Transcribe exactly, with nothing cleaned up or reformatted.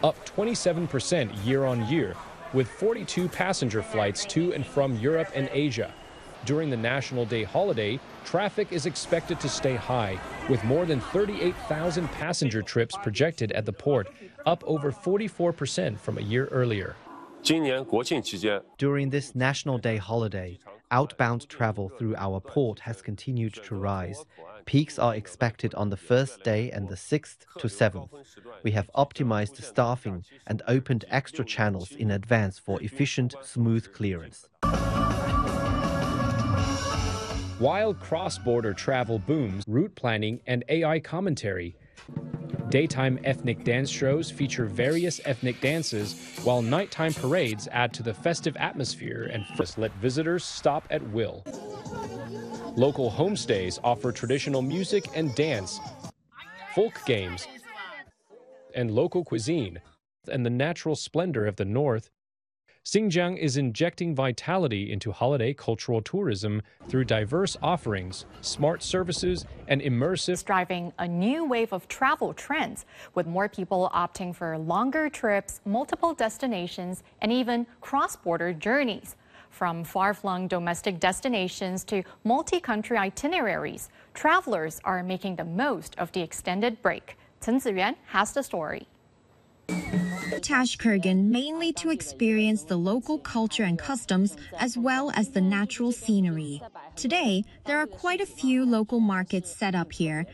up twenty-seven percent year on year, with forty-two passenger flights to and from Europe and Asia. During the National Day holiday, traffic is expected to stay high, with more than thirty-eight thousand passenger trips projected at the port, up over forty-four percent from a year earlier. During this National Day holiday, outbound travel through our port has continued to rise. Peaks are expected on the first day and the sixth to seventh. We have optimized staffing and opened extra channels in advance for efficient, smooth clearance. While cross-border travel booms, route planning, and A I commentary, daytime ethnic dance shows feature various ethnic dances, while nighttime parades add to the festive atmosphere and first let visitors stop at will. Local homestays offer traditional music and dance, folk games, and local cuisine, and the natural splendor of the north. Xinjiang is injecting vitality into holiday cultural tourism through diverse offerings, smart services, and immersive. It's driving a new wave of travel trends, with more people opting for longer trips, multiple destinations, and even cross-border journeys. From far-flung domestic destinations to multi-country itineraries, travelers are making the most of the extended break. Chen Ziyuan has the story. Tashkurgan mainly to experience the local culture and customs as well as the natural scenery. Today, there are quite a few local markets set up here,